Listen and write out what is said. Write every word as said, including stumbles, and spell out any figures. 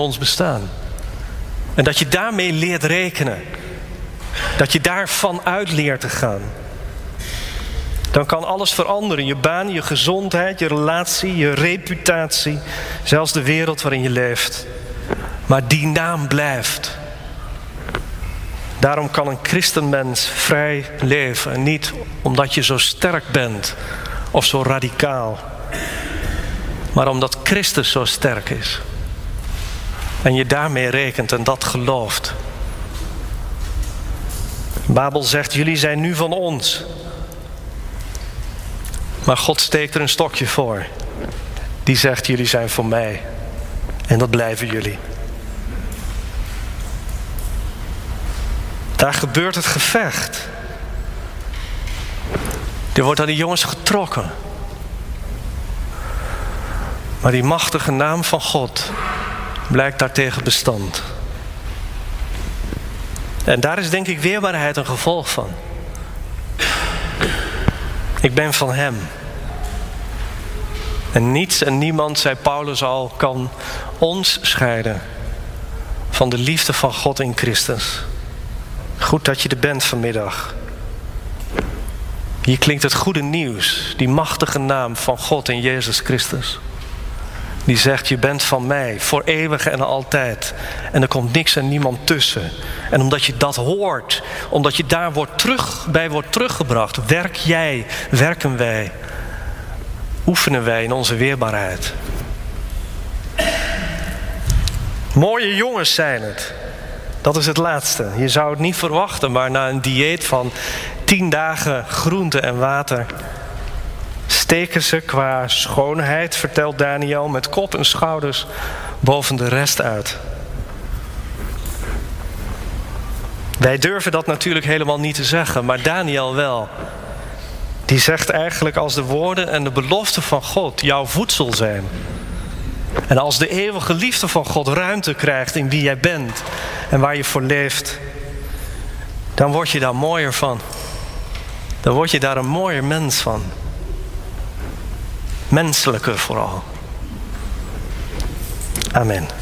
ons bestaan. En dat je daarmee leert rekenen. Dat je daarvan uit leert te gaan. Dan kan alles veranderen. Je baan, je gezondheid, je relatie, je reputatie. Zelfs de wereld waarin je leeft. Maar die naam blijft. Daarom kan een christenmens vrij leven. En niet omdat je zo sterk bent of zo radicaal. Maar omdat Christus zo sterk is. En je daarmee rekent en dat gelooft. Babel zegt, jullie zijn nu van ons. Maar God steekt er een stokje voor. Die zegt, jullie zijn van mij. En dat blijven jullie. Daar gebeurt het gevecht. Er wordt aan die jongens getrokken. Maar die machtige naam van God blijkt daartegen bestand. En daar is denk ik weerbaarheid een gevolg van. Ik ben van hem. En niets en niemand, zei Paulus al, kan ons scheiden van de liefde van God in Christus. Goed dat je er bent vanmiddag. Hier klinkt het goede nieuws, die machtige naam van God in Jezus Christus. Die zegt, je bent van mij, voor eeuwig en altijd. En er komt niks en niemand tussen. En omdat je dat hoort, omdat je daar wordt terug, bij wordt teruggebracht, werk jij, werken wij, oefenen wij in onze weerbaarheid. Mooie jongens zijn het. Dat is het laatste. Je zou het niet verwachten, maar na een dieet van tien dagen groente en water steken ze qua schoonheid, vertelt Daniel, met kop en schouders boven de rest uit. Wij durven dat natuurlijk helemaal niet te zeggen, maar Daniel wel. Die zegt eigenlijk, als de woorden en de beloften van God jouw voedsel zijn, en als de eeuwige liefde van God ruimte krijgt in wie jij bent en waar je voor leeft, dan word je daar mooier van. Dan word je daar een mooier mens van. Menselijker vooral. Amen.